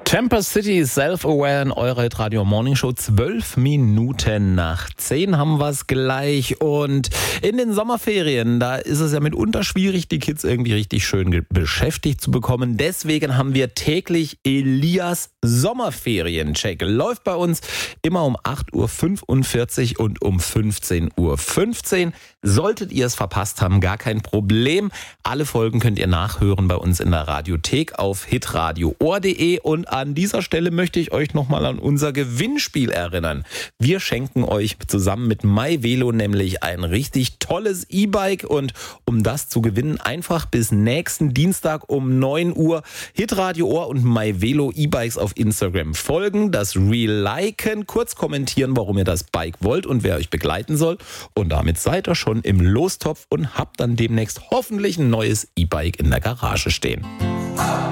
Temper City Self-Aware in eurer Radio Morning Show. 12 Minuten nach 10 haben wir es gleich. Und in den Sommerferien, da ist es ja mitunter schwierig, die Kids irgendwie richtig schön beschäftigt zu bekommen. Deswegen haben wir täglich Elias Sommerferien-Check. Läuft bei uns immer um 8.45 Uhr und um 15.15 Uhr. Solltet ihr es verpasst haben, gar kein Problem. Alle Folgen könnt ihr nachhören bei uns in der Radiothek auf hitradio.de. Und an dieser Stelle möchte ich euch nochmal an unser Gewinnspiel erinnern. Wir schenken euch zusammen mit MyVelo nämlich ein richtig tolles E-Bike. Und um das zu gewinnen, einfach bis nächsten Dienstag um 9 Uhr Hitradio Ohr und MyVelo E-Bikes auf Instagram folgen, das Reel liken, kurz kommentieren, warum ihr das Bike wollt und wer euch begleiten soll. Und damit seid ihr schon im Lostopf und habt dann demnächst hoffentlich ein neues E-Bike in der Garage stehen.